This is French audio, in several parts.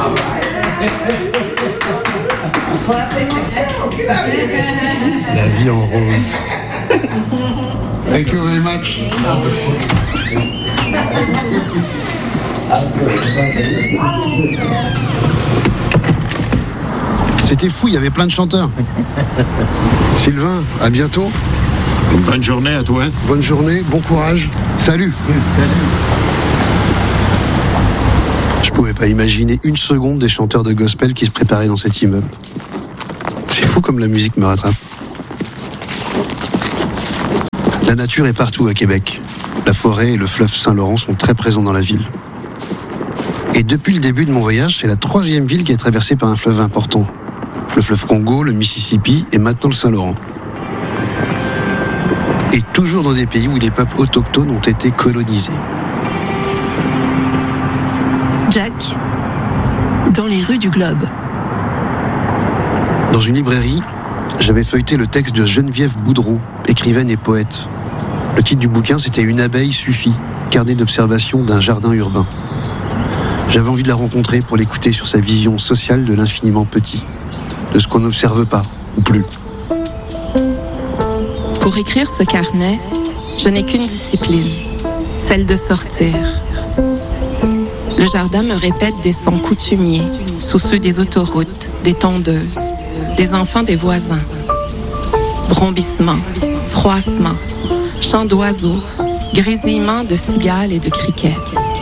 La vie en rose. Thank you very much. C'était fou, il y avait plein de chanteurs. Sylvain, à bientôt. Bonne journée à toi. Bonne journée, bon courage. Salut. Salut. Je pouvais pas imaginer une seconde des chanteurs de gospel qui se préparaient dans cet immeuble. C'est fou comme la musique me rattrape. La nature est partout à Québec. La forêt et le fleuve Saint-Laurent sont très présents dans la ville. Et depuis le début de mon voyage, c'est la 3e ville qui est traversée par un fleuve important. Le fleuve Congo, le Mississippi et maintenant le Saint-Laurent. Et toujours dans des pays où les peuples autochtones ont été colonisés. Jack, dans les rues du globe. Dans une librairie, j'avais feuilleté le texte de Geneviève Boudreau, écrivaine et poète. Le titre du bouquin, c'était « Une abeille suffit », carnet d'observation d'un jardin urbain. J'avais envie de la rencontrer pour l'écouter sur sa vision sociale de l'infiniment petit, de ce qu'on n'observe pas, ou plus. Pour écrire ce carnet, je n'ai qu'une discipline, celle de sortir. Le jardin me répète des sons coutumiers, sous ceux des autoroutes, des tondeuses, des enfants des voisins. Vrombissements, froissements, chants d'oiseaux, grésillements de cigales et de criquets.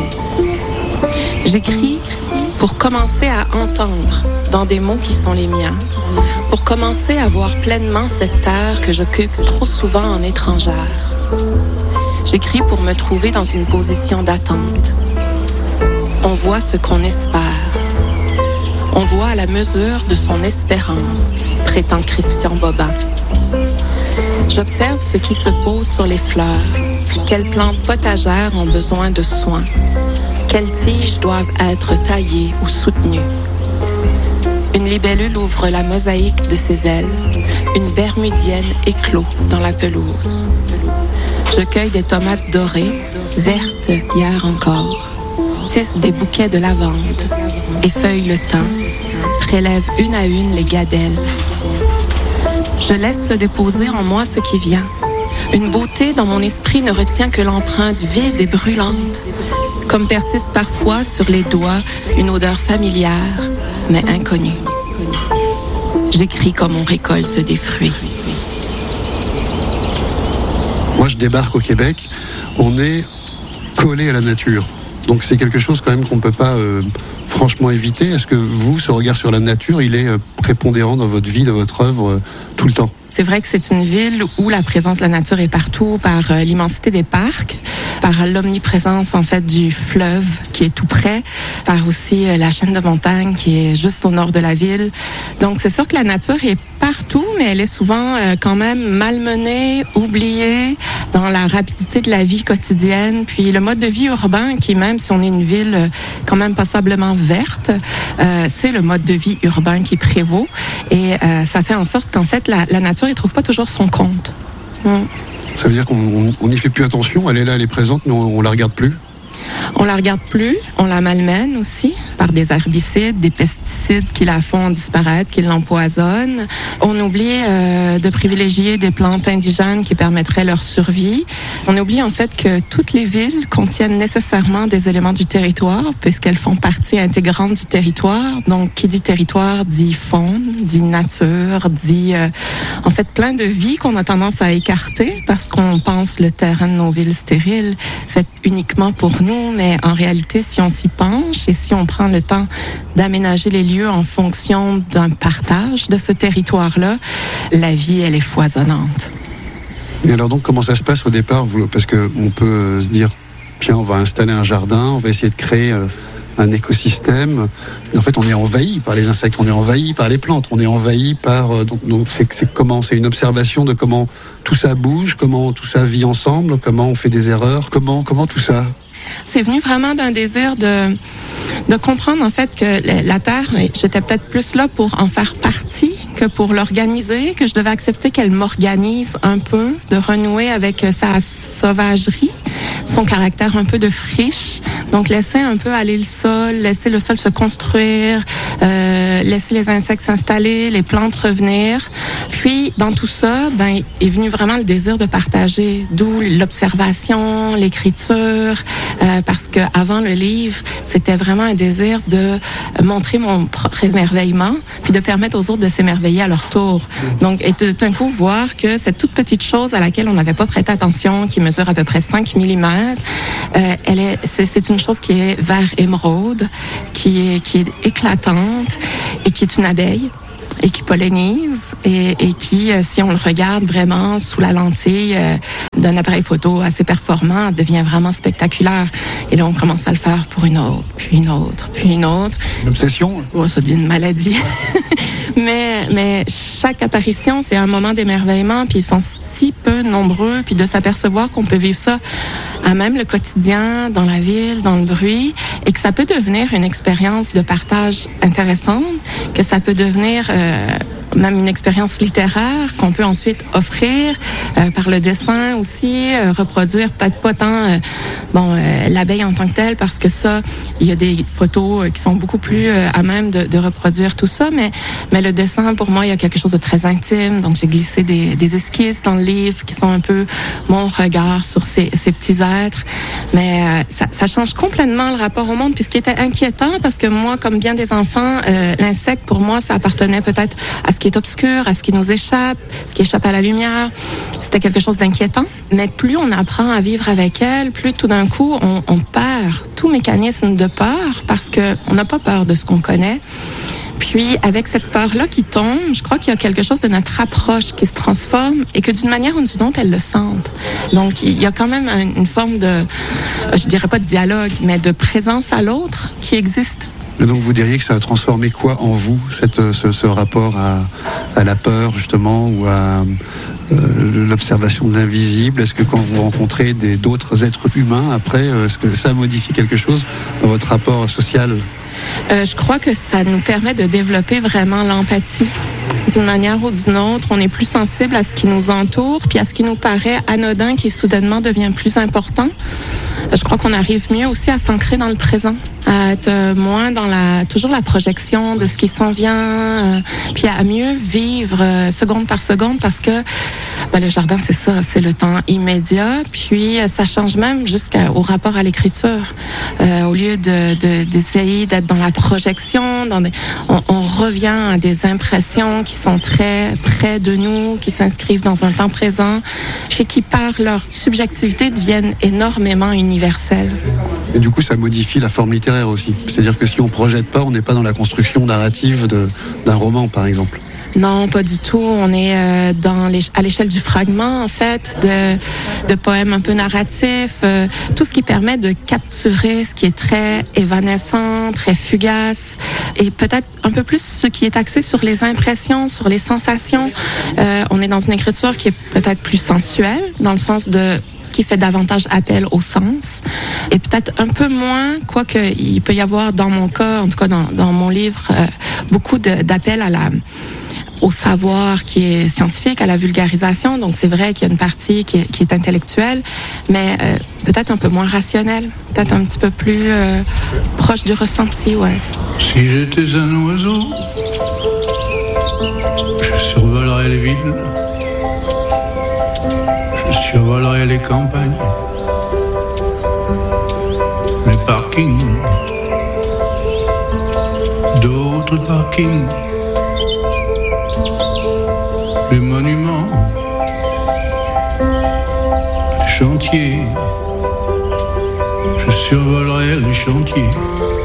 J'écris pour commencer à entendre dans des mots qui sont les miens, pour commencer à voir pleinement cette terre que j'occupe trop souvent en étrangère. J'écris pour me trouver dans une position d'attente. On voit ce qu'on espère. On voit à la mesure de son espérance, prétend Christian Bobin. J'observe ce qui se pose sur les fleurs, quelles plantes potagères ont besoin de soins, quelles tiges doivent être taillées ou soutenues. Une libellule ouvre la mosaïque de ses ailes, une bermudienne éclot dans la pelouse. Je cueille des tomates dorées, vertes hier encore, tisse des bouquets de lavande, effeuille le thym, prélève une à une les gadelles. Je laisse se déposer en moi ce qui vient. Une beauté dans mon esprit ne retient que l'empreinte vide et brûlante, comme persiste parfois sur les doigts une odeur familière, mais inconnue. J'écris comme on récolte des fruits. Moi, je débarque au Québec, on est collé à la nature. Donc c'est quelque chose quand même qu'on ne peut pas franchement éviter. Est-ce que vous, ce regard sur la nature, il est prépondérant dans votre vie, dans votre œuvre, tout le temps? C'est vrai que c'est une ville où la présence de la nature est partout, par l'immensité des parcs, par l'omniprésence en fait du fleuve qui est tout près, par aussi la chaîne de montagnes qui est juste au nord de la ville. Donc c'est sûr que la nature est partout, mais elle est souvent quand même malmenée, oubliée dans la rapidité de la vie quotidienne. Puis le mode de vie urbain qui, même si on est une ville quand même passablement verte, c'est le mode de vie urbain qui prévaut. Et ça fait en sorte qu'en fait la nature ne trouve pas toujours son compte. Ça veut dire qu'on n'y fait plus attention, elle est là, elle est présente, mais on la regarde plus? On la regarde plus, on la malmène aussi par des herbicides, des pesticides qui la font disparaître, qui l'empoisonnent. On oublie de privilégier des plantes indigènes qui permettraient leur survie. On oublie en fait que toutes les villes contiennent nécessairement des éléments du territoire puisqu'elles font partie intégrante du territoire. Donc, qui dit territoire dit faune, dit nature, dit en fait plein de vies qu'on a tendance à écarter parce qu'on pense le terrain de nos villes stériles fait uniquement pour nous. Mais en réalité, si on s'y penche et si on prend le temps d'aménager les lieux en fonction d'un partage de ce territoire-là, la vie, elle est foisonnante. Et alors donc, comment ça se passe au départ? Parce que on peut se dire, tiens, on va installer un jardin, on va essayer de créer un écosystème. Et en fait, on est envahi par les insectes, on est envahi par les plantes, on est envahi par... Donc c'est comment? C'est une observation de comment tout ça bouge, comment tout ça vit ensemble, comment on fait des erreurs, comment tout ça... C'est venu vraiment d'un désir de comprendre en fait que la Terre, j'étais peut-être plus là pour en faire partie que pour l'organiser, que je devais accepter qu'elle m'organise un peu, de renouer avec sa sauvagerie, son caractère un peu de friche. Donc, laisser un peu aller le sol, laisser le sol se construire, laisser les insectes s'installer, les plantes revenir. Puis, dans tout ça, est venu vraiment le désir de partager, d'où l'observation, l'écriture, parce que avant le livre, c'était vraiment un désir de montrer mon propre émerveillement, puis de permettre aux autres de s'émerveiller à leur tour. Donc, et d'un coup, voir que cette toute petite chose à laquelle on n'avait pas prêté attention, qui mesure à peu près 5 mm, c'est une chose qui est vert émeraude, qui est éclatante et qui est une abeille et qui pollinise et qui, si on le regarde vraiment sous la lentille d'un appareil photo assez performant, devient vraiment spectaculaire. Et là, on commence à le faire pour une autre, puis une autre, puis une autre. Une obsession? Oh, ça devient une maladie. mais chaque apparition, c'est un moment d'émerveillement, puis ils sont si peu nombreux, puis de s'apercevoir qu'on peut vivre ça à même le quotidien, dans la ville, dans le bruit, et que ça peut devenir une expérience de partage intéressante, que ça peut devenir même une expérience littéraire qu'on peut ensuite offrir par le dessin aussi, reproduire peut-être pas tant l'abeille en tant que telle, parce que ça, il y a des photos qui sont beaucoup plus à même de reproduire tout ça, mais le dessin, pour moi, il y a quelque chose de très intime, donc j'ai glissé des esquisses dans le livre qui sont un peu mon regard sur ces petits êtres, mais ça change complètement le rapport au monde, puis ce qui était inquiétant, parce que moi, comme bien des enfants, l'insecte, pour moi, ça appartenait peut-être à ce qui est obscur, à ce qui nous échappe, ce qui échappe à la lumière. C'était quelque chose d'inquiétant. Mais plus on apprend à vivre avec elle, plus tout d'un coup, on perd tout mécanisme de peur, parce que on n'a pas peur de ce qu'on connaît. Puis, avec cette peur-là qui tombe, je crois qu'il y a quelque chose de notre approche qui se transforme et que d'une manière ou d'une autre, elle le sente. Donc, il y a quand même une forme de, je dirais pas de dialogue, mais de présence à l'autre qui existe. Et donc vous diriez que ça a transformé quoi en vous, ce rapport à la peur justement, ou à l'observation de l'invisible? Est-ce que quand vous rencontrez d'autres êtres humains après, est-ce que ça modifie quelque chose dans votre rapport social? Je crois que ça nous permet de développer vraiment l'empathie. D'une manière ou d'une autre, on est plus sensible à ce qui nous entoure, puis à ce qui nous paraît anodin, qui soudainement devient plus important. Je crois qu'on arrive mieux aussi à s'ancrer dans le présent, à être moins dans toujours la projection de ce qui s'en vient, puis à mieux vivre seconde par seconde, parce que le jardin, c'est ça, c'est le temps immédiat, puis ça change même jusqu'au rapport à l'écriture. Au lieu d'essayer d'être dans la projection, on revient à des impressions qui sont très près de nous, qui s'inscrivent dans un temps présent, puis qui, par leur subjectivité, deviennent énormément universelles. Et du coup, ça modifie la forme littéraire aussi. C'est-à-dire que si on projette pas, on n'est pas dans la construction narrative d'un roman, par exemple. Non, pas du tout. On est à l'échelle du fragment, en fait, de poèmes un peu narratifs, tout ce qui permet de capturer ce qui est très évanescent, très fugace, et peut-être un peu plus ce qui est axé sur les impressions, sur les sensations. On est dans une écriture qui est peut-être plus sensuelle, dans le sens qui fait davantage appel au sens, et peut-être un peu moins, quoique il peut y avoir dans mon cas, en tout cas dans mon livre, beaucoup d'appels au savoir qui est scientifique, à la vulgarisation. Donc c'est vrai qu'il y a une partie qui est intellectuelle, mais peut-être un peu moins rationnelle, peut-être un petit peu plus proche du ressenti, ouais. Si j'étais un oiseau, je survolerais les villes, je survolerais les campagnes, les parkings, d'autres parkings, les monuments, les chantiers, je survolerai les chantiers.